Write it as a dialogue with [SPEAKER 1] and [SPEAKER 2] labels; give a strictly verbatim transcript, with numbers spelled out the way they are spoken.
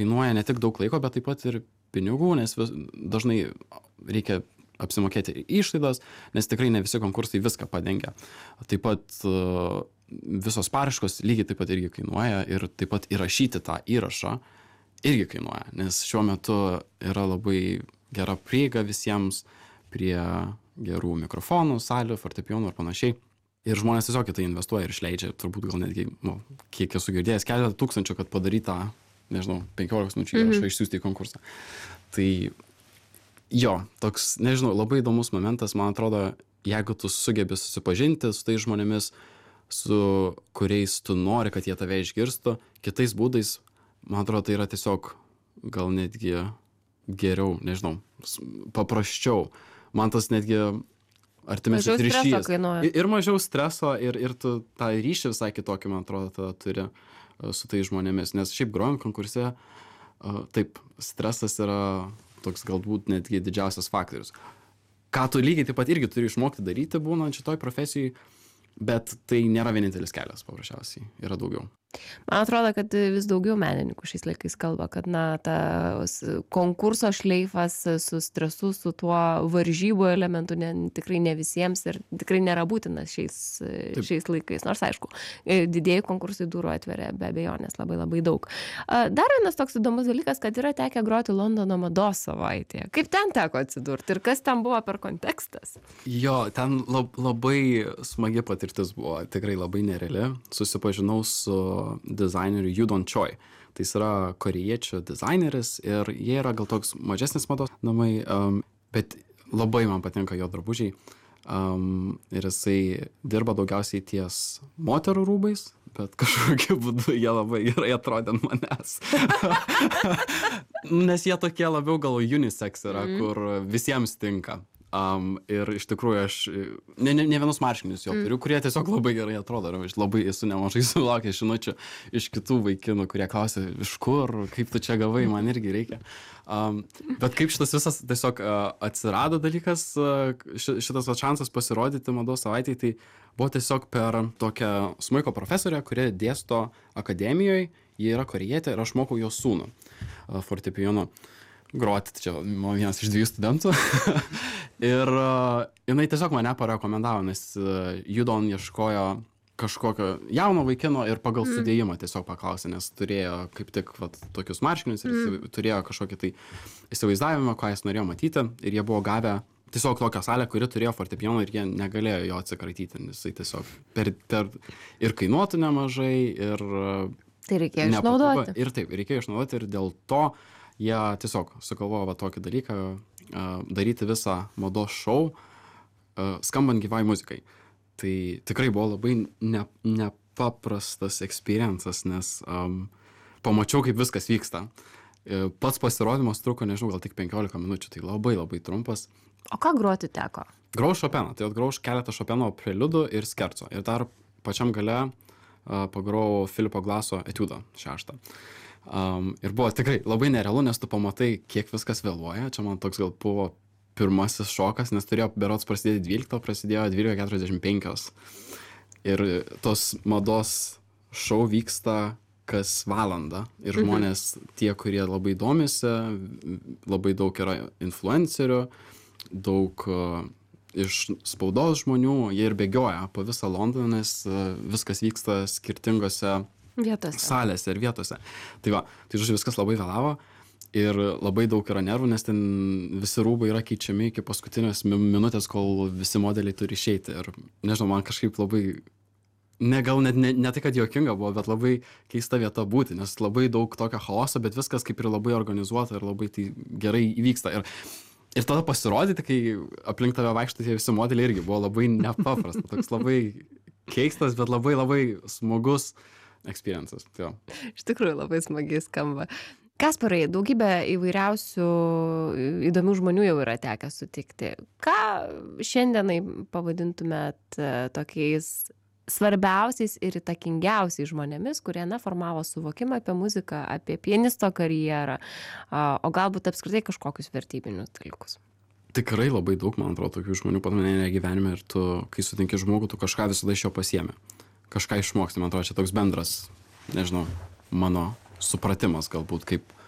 [SPEAKER 1] kainuoja ne tik daug laiko, bet taip pat ir pinigų, nes vis, dažnai reikia apsimokėti išlaidas, nes tikrai ne visi konkursai viską padengia. Taip pat uh, visos paraiškos lygiai taip pat irgi kainuoja ir taip pat įrašyti tą įrašą irgi kainuoja, nes šiuo metu yra labai gera prieiga visiems prie gerų mikrofonų, salių, fortepijonų ir panašiai. Ir žmonės tiesiog į tai investuoja ir išleidžia, turbūt gal netgi, nu, kiek esu girdėjęs, keletą tūkstančių, kad padarytą, nežinau, penkiolikos minučių įrašą mm-hmm. išsiųsti į konkursą. Tai jo, toks, nežinau, labai įdomus momentas, man atrodo, jeigu tu sugebi susipažinti su tais žmonėmis, su kuriais tu nori, kad jie tave išgirstų, kitais būdais, man atrodo, tai yra tiesiog gal netgi geriau, nežinau, paprasčiau. Man tas netgi artimesnis ryšys. Ir mažiau streso, ir, ir tu tą ryšį visai kitokį, man atrodo, tada turi su tais žmonėmis. Nes šiaip grojant konkurse, taip, stresas yra toks galbūt netgi didžiausias faktorius. Ką tu lygiai taip pat irgi turi išmokti daryti, būnant šitoj profesijai, bet tai nėra vienintelis kelias, paprasčiausiai, yra daugiau.
[SPEAKER 2] Man atrodo, kad vis daugiau menininkų šiais laikais kalba, kad na, ta konkurso šleifas su stresu, su tuo varžybų elementu ne, tikrai ne visiems ir tikrai nėra būtinas šiais, šiais laikais. Nors aišku, didėjai konkursai durų atveria be abejonės labai labai daug. Dar vienas toks įdomus dalykas, kad yra tekę groti Londono mados savaitėje. Kaip ten teko atsidurti ir kas ten buvo per kontekstas?
[SPEAKER 1] Jo, ten lab, labai smagi patirtis buvo, tikrai labai nereali. Susipažinau su dizaineriu Yudon Choi. Tai jis yra korėjiečių dizaineris ir jie yra gal toks mažesnis mados namai, um, bet labai man patinka jo drabužiai. Um, ir jisai dirba daugiausiai ties moterų rūbais, bet kažkokiu būdu jie labai gerai atrodė ant manęs. Nes jie tokie labiau gal unisex yra, mm. kur visiems tinka. Um, ir iš tikrųjų aš ne, ne, ne vienus marškinius jo turiu, mm. kurie tiesiog labai gerai atrodo. Ir aš labai esu nemažai sulaukęs žinučių iš kitų vaikinų, kurie klausia, iš kur, kaip tu čia gavai, man irgi reikia. Um, bet kaip šitas visas tiesiog uh, atsirado dalykas, uh, šitas šansas pasirodyti mados savaitėj, tai buvo tiesiog per tokią smuiko profesorę, kuri dėsto akademijoje, ji yra korėjietė ir aš mokau jos sūnų uh, fortepijonu groti, čia vienas iš dviejų studentų. Ir uh, jinai tiesiog mane parekomendavo, nes uh, Yudon ieškojo kažkokio jauno vaikino ir pagal mm. sudėjimą tiesiog paklausė, nes turėjo kaip tik vat, tokius marškinius ir mm. turėjo kažkokį tai įsivaizdavimą, ką jis norėjo matyti. Ir jie buvo gavę tiesiog tokią salę, kuri turėjo fortepijoną ir jie negalėjo jo atsikratyti, nes jisai tiesiog per, per ir kainuotų nemažai ir...
[SPEAKER 2] Tai reikėjo išnaudoti.
[SPEAKER 1] Ir taip, reikėjo išnaudoti ir dėl to jie tiesiog sugalvojo va tokį dalyką, uh, daryti visą mados šou, uh, skambant gyvai muzikai. Tai tikrai buvo labai ne, nepaprastas experiences, nes um, pamačiau, kaip viskas vyksta. Uh, pats pasirodymas truko, nežinau, gal tik penkiolika minučių, tai labai labai trumpas.
[SPEAKER 2] O ką groti teko?
[SPEAKER 1] Grau Šopeną, tai atgrau keletą Šopeno preliudų ir skerco. Ir dar pačiam gale uh, pagrau Filipo Glaso etiudą šeštą. Um, ir buvo tikrai labai nerealu, nes tu pamatai, kiek viskas vėluoja. Čia man toks gal buvo pirmasis šokas, nes turėjo berods prasidėti dvyliktą, prasidėjo dvylika keturiasdešimt penkios. Ir tos mados šou vyksta kas valandą. Ir žmonės, mhm. tie, kurie labai domisi, labai daug yra influencerių, daug uh, iš spaudos žmonių, jie ir bėgioja po visą Londoną, nes uh, viskas vyksta skirtingose
[SPEAKER 2] vietose.
[SPEAKER 1] Salėse ir vietose. Tai va, tai žodžiu, viskas labai vėlavo ir labai daug yra nervų, nes ten visi rūbai yra keičiami iki paskutinės minutės, kol visi modeliai turi išeiti. Ir nežinau, man kažkaip labai, ne gal net ne, ne tai, kad juokinga buvo, bet labai keista vieta būti, nes labai daug tokio chaoso, bet viskas kaip ir labai organizuota ir labai tai gerai įvyksta. Ir Ir tada pasirodyti, kai aplink tave vaikšto tie visi modeliai, irgi buvo labai nepaprasta. Toks labai keistas, bet labai labai smagus experiences. Jo.
[SPEAKER 2] Iš tikrųjų labai smagiai skamba. Kasparai, daugybė įvairiausių įdomių žmonių jau yra tekę sutikti. Ką šiandienai pavadintumėt tokiais svarbiausiais ir įtakingiausiais žmonėmis, kurie na, formavo suvokimą apie muziką, apie pianisto karjerą, o galbūt apskritai kažkokius vertybinius dalykus?
[SPEAKER 1] Tikrai labai daug, man atrodo, tokių žmonių paminėja gyvenime ir tu, kai sutinki žmogų, tu kažką visada iš jo pasiemi. Kažką išmoksti, man atrodo, čia toks bendras, nežinau, mano supratimas galbūt, kaip